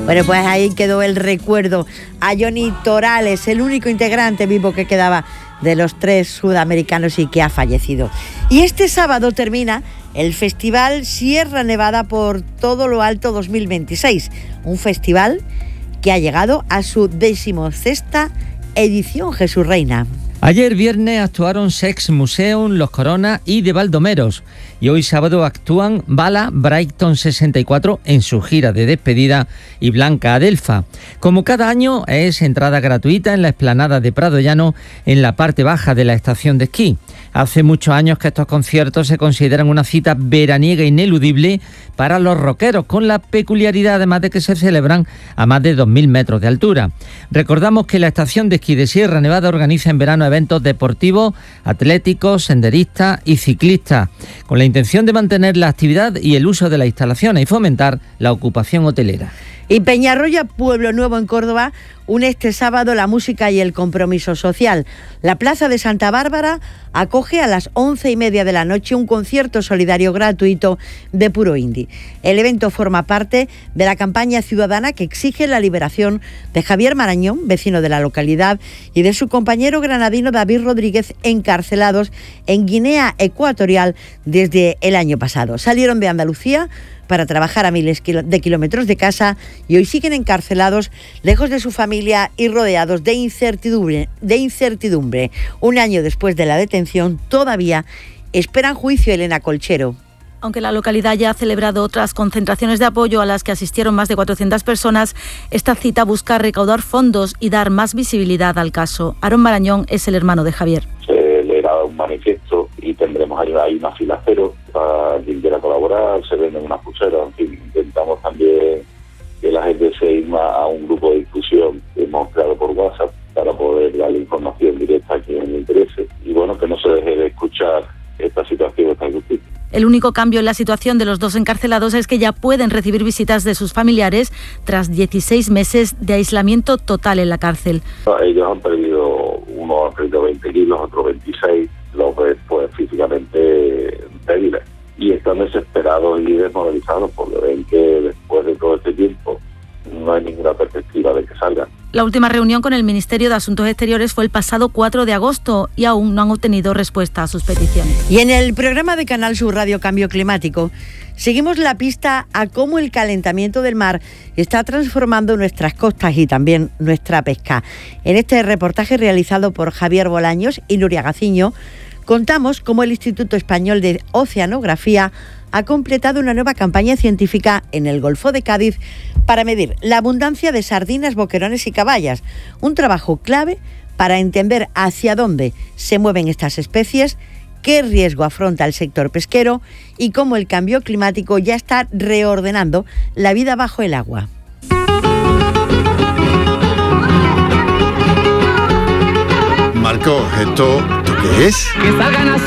Bueno, pues ahí quedó el recuerdo a Johnny Torales, el único integrante vivo que quedaba de los 3 sudamericanos y que ha fallecido. Y este sábado termina el Festival Sierra Nevada por todo lo alto 2026, un festival que ha llegado a su 16ª edición, Jesús Reina. Ayer viernes actuaron Sex Museum, Los Corona y De Baldomeros. Y hoy sábado actúan Bala, Brighton 64 en su gira de despedida y Blanca Adelfa. Como cada año es entrada gratuita en la explanada de Prado Llano en la parte baja de la estación de esquí. Hace muchos años que estos conciertos se consideran una cita veraniega ineludible para los rockeros, con la peculiaridad además de que se celebran a más de 2.000 metros de altura. Recordamos que la estación de esquí de Sierra Nevada organiza en verano eventos deportivos, atléticos, senderistas y ciclistas, con la intención de mantener la actividad y el uso de las instalaciones y fomentar la ocupación hotelera. Y Peñarroya, Pueblo Nuevo en Córdoba, une este sábado la música y el compromiso social. La Plaza de Santa Bárbara acoge a las 11:30 de la noche un concierto solidario gratuito de puro indie. El evento forma parte de la campaña ciudadana que exige la liberación de Javier Marañón, vecino de la localidad, y de su compañero granadino David Rodríguez, encarcelados en Guinea Ecuatorial desde el año pasado. Salieron de Andalucía para trabajar a miles de kilómetros de casa y hoy siguen encarcelados, lejos de su familia y rodeados de incertidumbre. Un año después de la detención, todavía esperan juicio. Elena Colchero. Aunque la localidad ya ha celebrado otras concentraciones de apoyo a las que asistieron más de 400 personas, esta cita busca recaudar fondos y dar más visibilidad al caso. Aarón Marañón es el hermano de Javier. Se leerá un manifiesto y tendremos ahí una fila cero para quien quiera colaborar. Se venden unas pulseras, en fin, intentamos también que la gente se irma a un grupo de difusión que hemos creado por WhatsApp para poder darle información directa a quien le interese y bueno, que no se deje de escuchar esta situación, esta injusticia. El único cambio en la situación de los 2 encarcelados es que ya pueden recibir visitas de sus familiares tras 16 meses de aislamiento total en la cárcel. Ellos han perdido, uno ha perdido 20 kilos, otro 26, los ves pues físicamente débiles y están desesperados y desmoralizados porque ven que después de todo este tiempo no hay ninguna perspectiva de que salgan. La última reunión con el Ministerio de Asuntos Exteriores fue el pasado 4 de agosto y aún no han obtenido respuesta a sus peticiones. Y en el programa de Canal Sur Radio Cambio Climático seguimos la pista a cómo el calentamiento del mar está transformando nuestras costas y también nuestra pesca. En este reportaje realizado por Javier Bolaños y Nuria Gaciño, contamos cómo el Instituto Español de Oceanografía ha completado una nueva campaña científica en el Golfo de Cádiz para medir la abundancia de sardinas, boquerones y caballas. Un trabajo clave para entender hacia dónde se mueven estas especies, qué riesgo afronta el sector pesquero y cómo el cambio climático ya está reordenando la vida bajo el agua. Marco, ¿esto qué es?